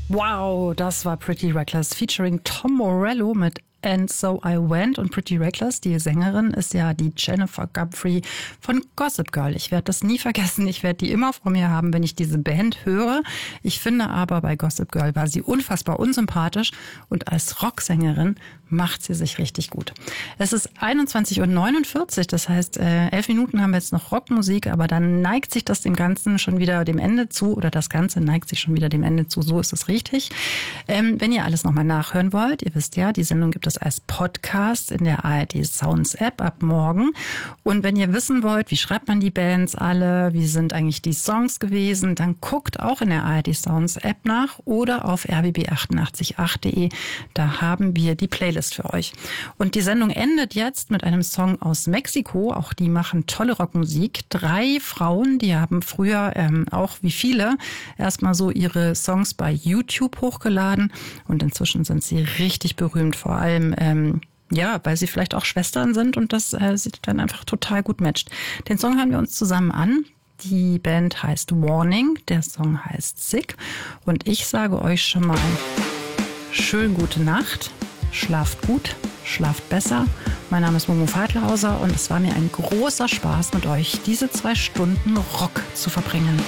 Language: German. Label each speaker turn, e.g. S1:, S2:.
S1: Wow, das war Pretty Reckless featuring Tom Morello mit And So I Went. Und Pretty Reckless, die Sängerin, ist ja die Jennifer Guthrie von Gossip Girl. Ich werde das nie vergessen. Ich werde die immer vor mir haben, wenn ich diese Band höre. Ich finde aber, bei Gossip Girl war sie unfassbar unsympathisch und als Rocksängerin macht sie sich richtig gut. Es ist 21:49 Uhr, das heißt 11 Minuten haben wir jetzt noch Rockmusik, aber dann neigt sich das dem Ganzen schon wieder dem Ende zu, oder das Ganze neigt sich schon wieder dem Ende zu, so ist es richtig. Wenn ihr alles nochmal nachhören wollt, ihr wisst ja, die Sendung gibt es als Podcast in der ARD Sounds App ab morgen. Und wenn ihr wissen wollt, wie schreibt man die Bands alle, wie sind eigentlich die Songs gewesen, dann guckt auch in der ARD Sounds App nach oder auf rbb888.de. Da haben wir die Playlist für euch. Und die Sendung endet jetzt mit einem Song aus Mexiko. Auch die machen tolle Rockmusik. 3 Frauen, die haben früher auch wie viele erstmal so ihre Songs bei YouTube hochgeladen und inzwischen sind sie richtig berühmt, vor allem weil sie vielleicht auch Schwestern sind und das sich dann einfach total gut matcht. Den Song hören wir uns zusammen an. Die Band heißt Warning, der Song heißt Sick und ich sage euch schon mal schön gute Nacht, schlaft gut, schlaft besser. Mein Name ist Momo Fadlhauser und es war mir ein großer Spaß mit euch, diese 2 Stunden Rock zu verbringen.